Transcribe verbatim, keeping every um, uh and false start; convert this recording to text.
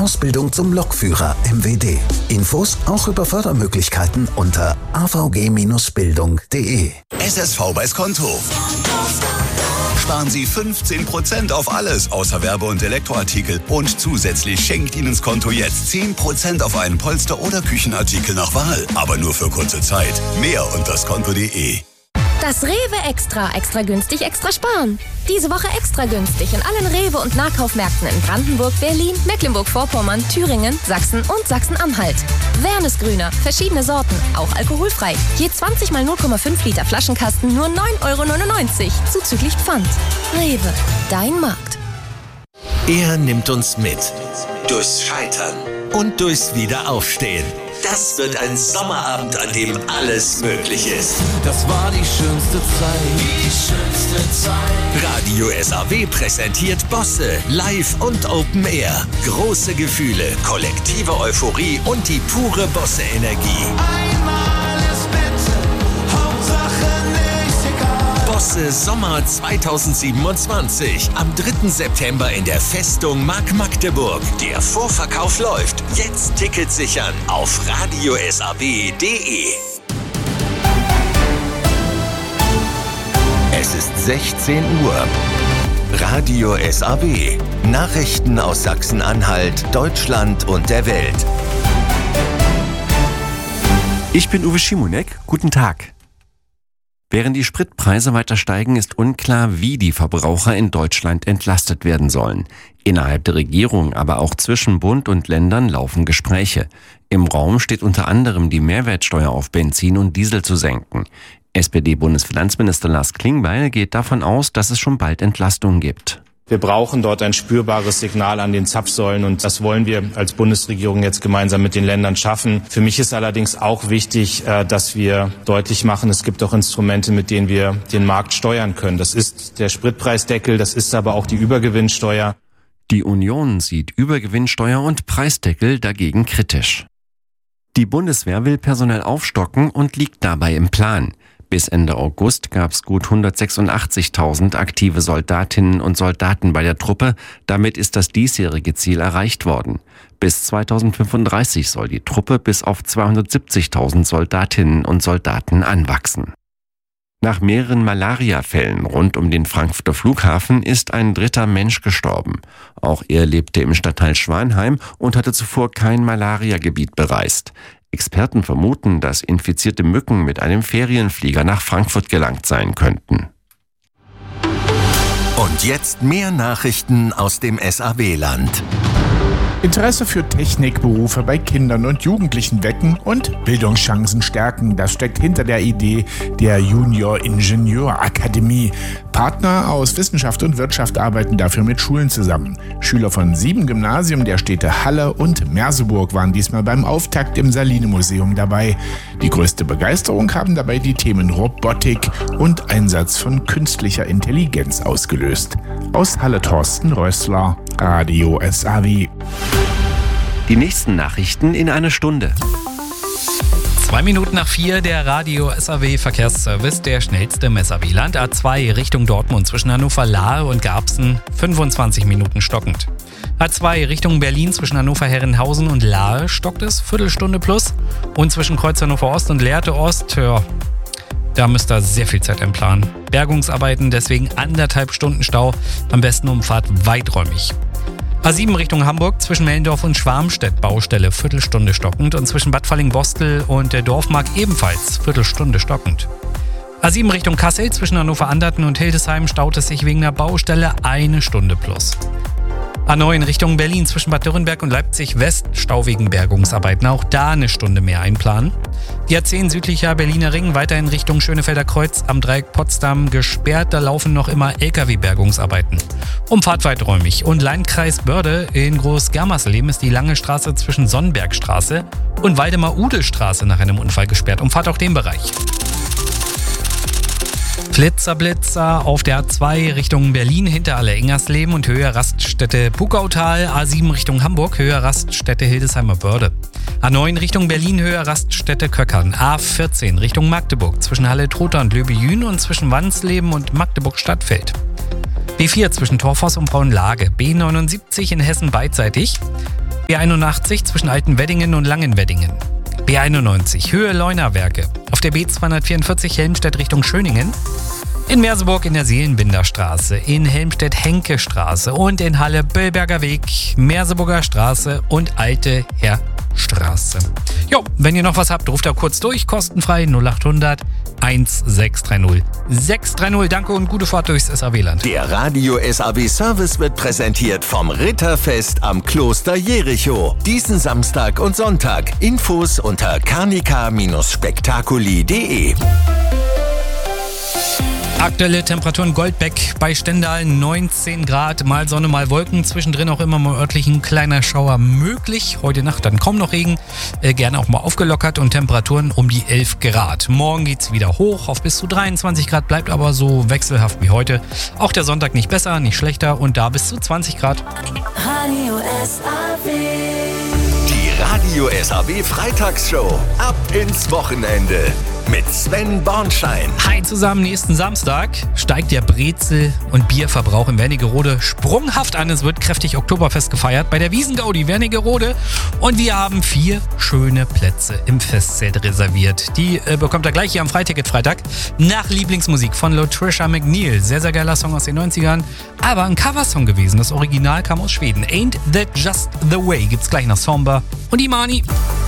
Ausbildung zum Lokführer M W D. Infos auch über Fördermöglichkeiten unter a v g Bindestrich bildung punkt d e. S S V bei Skonto. Sparen Sie fünfzehn Prozent auf alles außer Werbe- und Elektroartikel. Und zusätzlich schenkt Ihnen Skonto jetzt zehn Prozent auf einen Polster- oder Küchenartikel nach Wahl. Aber nur für kurze Zeit. Mehr unter skonto punkt d e. Das Rewe Extra. Extra günstig, extra sparen. Diese Woche extra günstig in allen Rewe- und Nahkaufmärkten in Brandenburg, Berlin, Mecklenburg-Vorpommern, Thüringen, Sachsen und Sachsen-Anhalt. Wernesgrüner, verschiedene Sorten, auch alkoholfrei. Je zwanzig mal null Komma fünf Liter Flaschenkasten nur neun Euro neunundneunzig, zuzüglich Pfand. Rewe, dein Markt. Er nimmt uns mit. Durchs Scheitern und durchs Wiederaufstehen. Das wird ein Sommerabend, an dem alles möglich ist. Das war die schönste Zeit. Die schönste Zeit. Radio S A W präsentiert Bosse live und Open Air. Große Gefühle, kollektive Euphorie und die pure Bosse-Energie. Einmal ist bitte, Hauptsache nicht egal. Bosse Sommer zweitausendsiebenundzwanzig. Am dritten September in der Festung Mark Magdeburg. Der Vorverkauf läuft. Jetzt Tickets sichern auf radio s a w punkt d e. Es ist sechzehn Uhr. Radio S A W. Nachrichten aus Sachsen-Anhalt, Deutschland und der Welt. Ich bin Uwe Schimonek. Guten Tag. Während die Spritpreise weiter steigen, ist unklar, wie die Verbraucher in Deutschland entlastet werden sollen. Innerhalb der Regierung, aber auch zwischen Bund und Ländern laufen Gespräche. Im Raum steht unter anderem die Mehrwertsteuer auf Benzin und Diesel zu senken. S P D-Bundesfinanzminister Lars Klingbeil geht davon aus, dass es schon bald Entlastungen gibt. Wir brauchen dort ein spürbares Signal an den Zapfsäulen und das wollen wir als Bundesregierung jetzt gemeinsam mit den Ländern schaffen. Für mich ist allerdings auch wichtig, dass wir deutlich machen, es gibt auch Instrumente, mit denen wir den Markt steuern können. Das ist der Spritpreisdeckel, das ist aber auch die Übergewinnsteuer. Die Union sieht Übergewinnsteuer und Preisdeckel dagegen kritisch. Die Bundeswehr will personell aufstocken und liegt dabei im Plan. Bis Ende August gab es gut hundertsechsundachtzigtausend aktive Soldatinnen und Soldaten bei der Truppe. Damit ist das diesjährige Ziel erreicht worden. Bis zweitausendfünfunddreißig soll die Truppe bis auf zweihundertsiebzigtausend Soldatinnen und Soldaten anwachsen. Nach mehreren Malariafällen rund um den Frankfurter Flughafen ist ein dritter Mensch gestorben. Auch er lebte im Stadtteil Schwanheim und hatte zuvor kein Malariagebiet bereist. Experten vermuten, dass infizierte Mücken mit einem Ferienflieger nach Frankfurt gelangt sein könnten. Und jetzt mehr Nachrichten aus dem S A W-Land. Interesse für Technikberufe bei Kindern und Jugendlichen wecken und Bildungschancen stärken. Das steckt hinter der Idee der Junior Ingenieur Akademie. Partner aus Wissenschaft und Wirtschaft arbeiten dafür mit Schulen zusammen. Schüler von sieben Gymnasien der Städte Halle und Merseburg waren diesmal beim Auftakt im Saline-Museum dabei. Die größte Begeisterung haben dabei die Themen Robotik und Einsatz von künstlicher Intelligenz ausgelöst. Aus Halle Thorsten Rössler, Radio S A W. Die nächsten Nachrichten in einer Stunde. Zwei Minuten nach vier, der Radio S A W Verkehrsservice, der schnellste im S A W-Land. A zwei Richtung Dortmund zwischen Hannover-Lahe und Garbsen, fünfundzwanzig Minuten stockend. A zwei Richtung Berlin zwischen Hannover-Herrenhausen und Lahe stockt es, Viertelstunde plus. Und zwischen Kreuz Hannover-Ost und Lehrte Ost, ja, da müsst ihr sehr viel Zeit einplanen. Bergungsarbeiten, deswegen anderthalb Stunden Stau, am besten Umfahrt weiträumig. A sieben Richtung Hamburg zwischen Mellendorf und Schwarmstedt, Baustelle, Viertelstunde stockend und zwischen Bad Falling-Bostel und der Dorfmark ebenfalls Viertelstunde stockend. A sieben Richtung Kassel zwischen Hannover-Anderten und Hildesheim staut es sich wegen der Baustelle eine Stunde plus. A neun Richtung Berlin zwischen Bad Dürrenberg und Leipzig West, Stau wegen Bergungsarbeiten, auch da eine Stunde mehr einplanen. Die A zehn südlicher Berliner Ring weiter in Richtung Schönefelder Kreuz am Dreieck Potsdam gesperrt, da laufen noch immer L K W-Bergungsarbeiten. Umfahrt weiträumig. Und Landkreis Börde in Groß-Germersleben ist die lange Straße zwischen Sonnenbergstraße und Waldemar-Udel-Straße nach einem Unfall gesperrt. Umfahrt auch den Bereich. Flitzer Blitzer auf der A zwei Richtung Berlin hinter Alle-Ingersleben und Höhe Raststätte Puckautal, A sieben Richtung Hamburg, Höhe Raststätte Hildesheimer Börde. A neun Richtung Berlin, Höhe Raststätte Köckern, A vierzehn Richtung Magdeburg zwischen Halle-Trotha und Löbejün und zwischen Wansleben und Magdeburg-Stadtfeld. B vier zwischen Torfoss und Braunlage, B neunundsiebzig in Hessen beidseitig, B einundachtzig zwischen Altenweddingen und Langenweddingen. B einundneunzig Höhe Leunawerke. Auf der B zweihundertvierundvierzig Helmstedt Richtung Schöningen. In Merseburg in der Seelenbinderstraße, in Helmstedt-Henke-Straße und in Halle Böllberger Weg, Merseburger Straße und Alte Herrstraße. Jo, wenn ihr noch was habt, ruft da kurz durch, kostenfrei null achthundert sechshundertsechzig sechshundertdreißig. Danke und gute Fahrt durchs S A W-Land. Der Radio S A W-Service wird präsentiert vom Ritterfest am Kloster Jericho. Diesen Samstag und Sonntag. Infos unter carnica Spektakuli punkt de. Aktuelle Temperaturen Goldbeck bei Stendal neunzehn Grad, mal Sonne, mal Wolken, zwischendrin auch immer mal örtlich ein kleiner Schauer möglich. Heute Nacht dann kaum noch Regen, äh, gerne auch mal aufgelockert und Temperaturen um die elf Grad. Morgen geht's wieder hoch auf bis zu dreiundzwanzig Grad, bleibt aber so wechselhaft wie heute. Auch der Sonntag nicht besser, nicht schlechter und da bis zu zwanzig Grad. Radio S A W. Die Radio S A W Freitagsshow. Ab ins Wochenende. Mit Sven Bornschein. Hi zusammen, nächsten Samstag steigt der Brezel- und Bierverbrauch in Wernigerode sprunghaft an. Es wird kräftig Oktoberfest gefeiert bei der Wiesengaudi Wernigerode. Und wir haben vier schöne Plätze im Festzelt reserviert. Die äh, bekommt ihr gleich hier am Freiticket-Freitag nach Lieblingsmusik von Latricia McNeil. Sehr, sehr geiler Song aus den neunzigern. Aber ein Coversong gewesen. Das Original kam aus Schweden. Ain't That Just The Way gibt's gleich nach Somber und Imani.